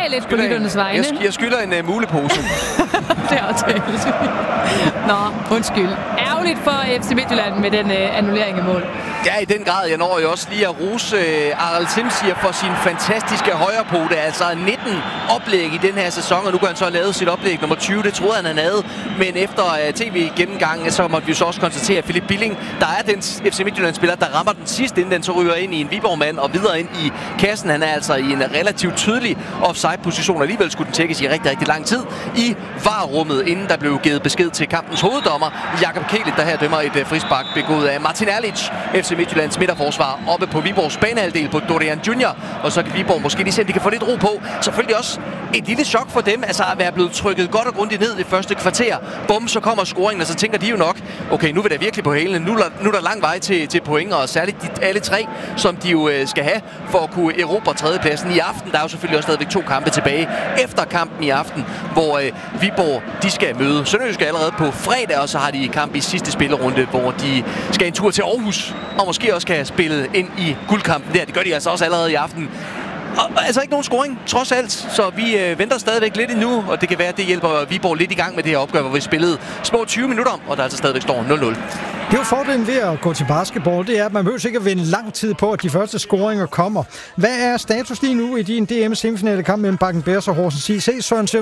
lidt på lytternes vegne. Jeg skylder en mulepose. Det er aftalt. Nå, undskyld. Ærgerligt for FC Midtjylland med den annullering af mål. Ja, i den grad. Jeg når jo også lige at rose Aral Simsier for sin fantastiske højrepote. Altså 19 oplæg i den her sæson, og nu kan han så have lavet sit oplæg nummer 20. Det troede han havde. Men efter tv-gennemgangen, så måtte vi så også konstatere, at Philip Billing, der er den FC Midtjylland-spiller, der rammer den sidste, inden den så ryger ind i en Viborg-mand og videre ind i kassen. Han er altså i en relativt tydelig offside-position. Alligevel skulle den tjekkes i rigtig, rigtig lang tid i VAR-rummet, inden der blev givet besked til kampens hoveddommer, Jakob Kælit, der her dømmer et frispark begået af Martin Erlich. FC Midtjyllands midterforsvar oppe på Viborgs banehalvdel på Dorian Junior, og så kan Viborg måske lige se, om de kan få lidt ro på. Selvfølgelig også et lille chok for dem, altså at være blevet trykket godt og grundigt ned i første kvarter. Bum, så kommer scoringen, og så tænker de jo nok, okay, nu vil der virkelig på hælene. Nu er der lang vej til point, og særligt alle tre, som de jo skal have for at kunne erobre tredjepladsen i aften. Der er jo selvfølgelig også stadigvæk 2 kampe tilbage efter kampen i aften, hvor Viborg, de skal møde Sønderjyske allerede på fredag, og så har de kamp i sidste spillerunde, hvor de skal en tur til Aarhus, og måske også kan spille ind i guldkampen der. Det gør de altså også allerede i aften. Og altså ikke nogen scoring, trods alt, så vi venter stadigvæk lidt endnu, og det kan være, at det hjælper Viborg lidt i gang med det her opgør, hvor vi spillede små 20 minutter, og der altså stadigvæk står 0-0. Det er jo fordelen ved at gå til basketball, det er, at man behøver ikke at vente lang tid på, at de første scoringer kommer. Hvad er status lige nu i din DM-semifinale kamp mellem Bakken Bears og Horsens IC?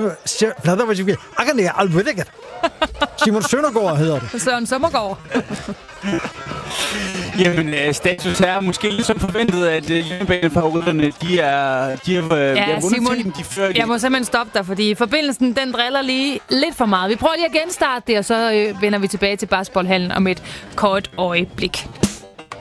Simon Søndergaard hedder det. Søren Søndergaard. Jamen, status er måske lidt som forventet, at hjemmebanefavoritterne, de har vundet Simon, tiden, de før. Jeg må simpelthen stoppe dig, fordi forbindelsen, den driller lige lidt for meget. Vi prøver lige at genstarte det, og så vender vi tilbage til basketballhallen om et kort øjeblik.